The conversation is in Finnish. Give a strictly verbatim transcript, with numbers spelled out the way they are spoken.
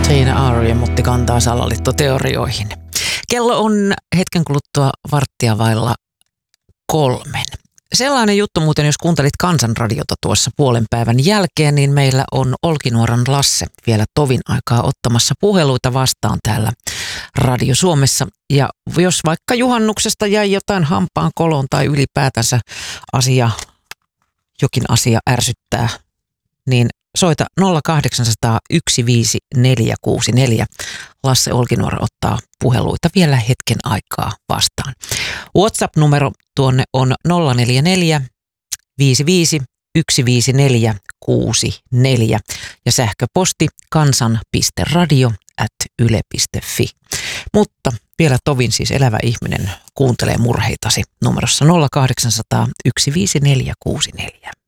Tina Arrey mutti kantaa salaliittoteorioihin. Kello on hetken kuluttua varttia vailla kolmen. Sellainen juttu muuten, jos kuuntelit Kansanradiota tuossa puolen päivän jälkeen, niin meillä on Olkinuoran Lasse vielä tovin aikaa ottamassa puheluita vastaan täällä Radio Suomessa. Ja jos vaikka juhannuksesta jäi jotain hampaan koloon tai ylipäätänsä asia, jokin asia ärsyttää, niin soita nolla kahdeksan nolla nolla yksi viisi neljä kuusi neljä. Lasse Olkinuora ottaa puheluita vielä hetken aikaa vastaan. WhatsApp-numero tuonne on nolla neljä neljä viisi viisi yksi viisi neljä kuusi neljä ja sähköposti kansan piste radio ät yle piste fi. Mutta vielä tovin siis elävä ihminen kuuntelee murheitasi numerossa nolla kahdeksan nolla nolla yksi viisi neljä kuusi neljä.